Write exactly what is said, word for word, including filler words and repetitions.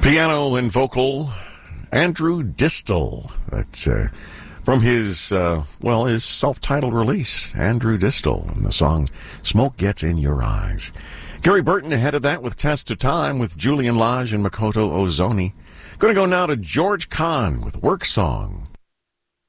Piano and vocal, Andrew Distal. That's uh, from his, uh, well, his self-titled release, Andrew Distal, and the song Smoke Gets in Your Eyes. Gary Burton ahead of that with Test of Time with Julian Lage and Makoto Ozoni. Going to go now to George Kahn with Work Song.